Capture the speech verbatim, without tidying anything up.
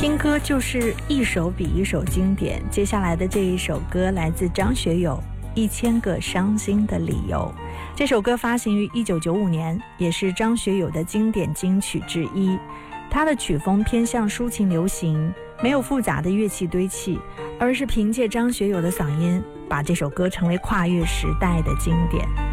听歌就是一首比一首经典，接下来的这一首歌来自张学友，一千个伤心的理由。这首歌发行于一九九五年，也是张学友的经典金曲之一。他的曲风偏向抒情流行，没有复杂的乐器堆砌，而是凭借张学友的嗓音，把这首歌成为跨越时代的经典。